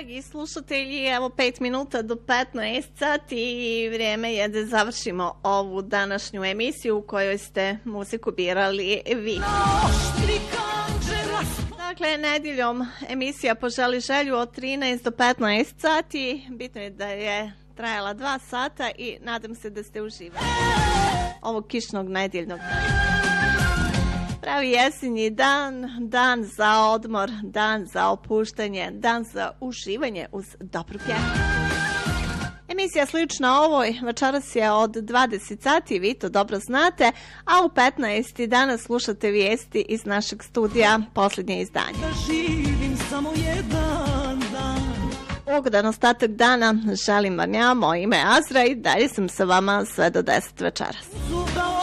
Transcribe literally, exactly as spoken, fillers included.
Dragi slušatelji, evo pet minuta do petnaest sati i vrijeme je da završimo ovu današnju emisiju u kojoj ste muziku birali vi. Dakle, nedjeljom emisija Poželi želju od trinaest do petnaest sati. Bitno je da je trajala dva sata i nadam se da ste uživali ovog kišnog nedjeljnog dana. Pravi jesenji dan, dan za odmor, dan za opuštanje, dan za uživanje uz dobru pjesmu. Emisija slična ovoj večeras je od dvadeset sati, vi to dobro znate, a u petnaest danas slušate vijesti iz našeg studija Posljednje izdanje. Živim samo jedan dan. Ugodan ostatak dana želim vam ja, moje ime je Azra i dalje sam sa vama sve do deset večeras.